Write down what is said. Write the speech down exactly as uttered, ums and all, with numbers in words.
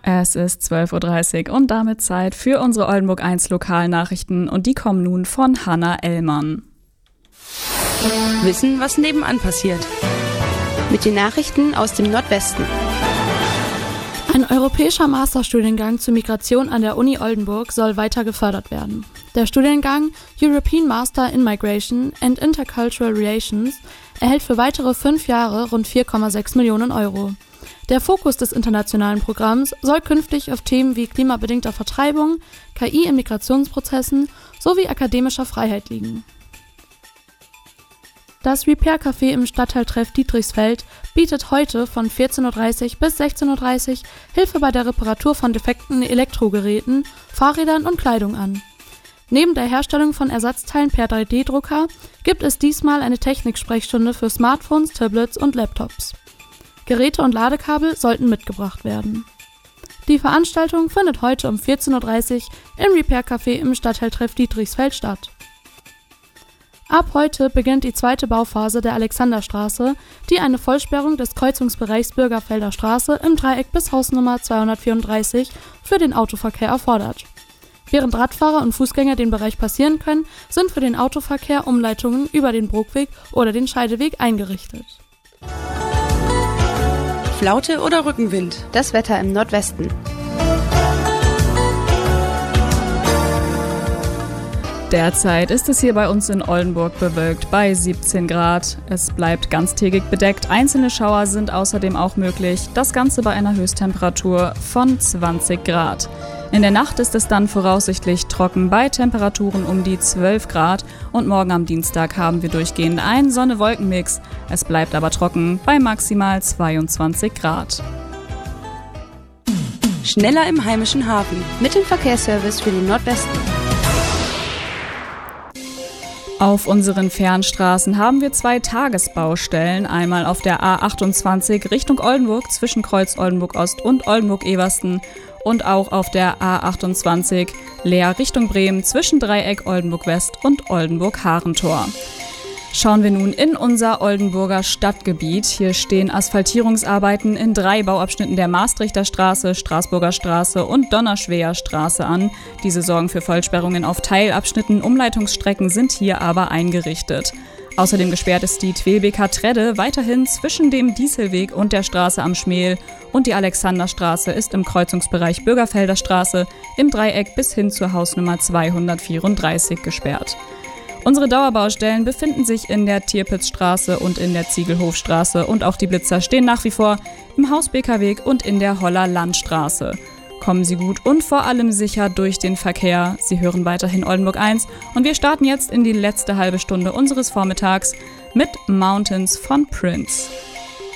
Es ist zwölf Uhr dreißig und damit Zeit für unsere Oldenburg eins Lokalnachrichten und die kommen nun von Hanna Ellmann. Wissen, was nebenan passiert. Mit den Nachrichten aus dem Nordwesten. Ein europäischer Masterstudiengang zur Migration an der Uni Oldenburg soll weiter gefördert werden. Der Studiengang European Master in Migration and Intercultural Relations erhält für weitere fünf Jahre rund vier Komma sechs Millionen Euro. Der Fokus des internationalen Programms soll künftig auf Themen wie klimabedingter Vertreibung, K I in Migrationsprozessen sowie akademischer Freiheit liegen. Das Repair-Café im Stadtteiltreff Dietrichsfeld bietet heute von vierzehn Uhr dreißig bis sechzehn Uhr dreißig Hilfe bei der Reparatur von defekten Elektrogeräten, Fahrrädern und Kleidung an. Neben der Herstellung von Ersatzteilen per drei D Drucker gibt es diesmal eine Techniksprechstunde für Smartphones, Tablets und Laptops. Geräte und Ladekabel sollten mitgebracht werden. Die Veranstaltung findet heute um vierzehn Uhr dreißig im Repair-Café im Stadtteiltreff Dietrichsfeld statt. Ab heute beginnt die zweite Bauphase der Alexanderstraße, die eine Vollsperrung des Kreuzungsbereichs Bürgerfelder Straße im Dreieck bis Hausnummer zweihundertvierunddreißig für den Autoverkehr erfordert. Während Radfahrer und Fußgänger den Bereich passieren können, sind für den Autoverkehr Umleitungen über den Bruckweg oder den Scheideweg eingerichtet. Flaute oder Rückenwind? Das Wetter im Nordwesten. Derzeit ist es hier bei uns in Oldenburg bewölkt bei siebzehn Grad. Es bleibt ganztägig bedeckt. Einzelne Schauer sind außerdem auch möglich. Das Ganze bei einer Höchsttemperatur von zwanzig Grad. In der Nacht ist es dann voraussichtlich trocken bei Temperaturen um die zwölf Grad. Und morgen am Dienstag haben wir durchgehend einen Sonne-Wolken-Mix. Es bleibt aber trocken bei maximal zweiundzwanzig Grad. Schneller im heimischen Hafen. Mit dem Verkehrsservice für den Nordwesten. Auf unseren Fernstraßen haben wir zwei Tagesbaustellen, einmal auf der A achtundzwanzig Richtung Oldenburg zwischen Kreuz Oldenburg Ost und Oldenburg-Eversten und auch auf der A achtundzwanzig Leer Richtung Bremen zwischen Dreieck Oldenburg West und Oldenburg-Harentor. Schauen wir nun in unser Oldenburger Stadtgebiet. Hier stehen Asphaltierungsarbeiten in drei Bauabschnitten der Maastrichter Straße, Straßburger Straße und Donnerschweer Straße an. Diese sorgen für Vollsperrungen auf Teilabschnitten, Umleitungsstrecken sind hier aber eingerichtet. Außerdem gesperrt ist die Twelbeker Tredde weiterhin zwischen dem Dieselweg und der Straße am Schmel und die Alexanderstraße ist im Kreuzungsbereich Bürgerfelder Straße im Dreieck bis hin zur Hausnummer zweihundertvierunddreißig gesperrt. Unsere Dauerbaustellen befinden sich in der Tierpitzstraße und in der Ziegelhofstraße und auch die Blitzer stehen nach wie vor im Hausbekerweg und in der Holler Landstraße. Kommen Sie gut und vor allem sicher durch den Verkehr. Sie hören weiterhin Oldenburg eins und wir starten jetzt in die letzte halbe Stunde unseres Vormittags mit Mountains von Prince.